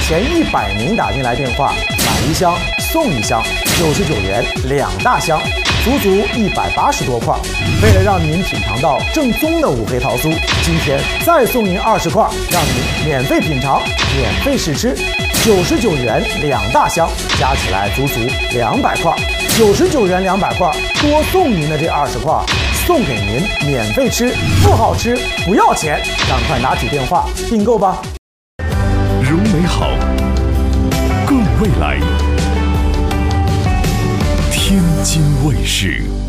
前100名打进来电话，买1箱送1箱，99元2大箱，足足180多块。为了让您品尝到正宗的五黑桃酥，今天再送您20块，让您免费品尝、免费试吃。99元2大箱，加起来足足200块。99元200块，多送您的这20块，送给您免费吃，不好吃不要钱，赶快拿起电话订购吧。 如美好，更未来。天津卫视。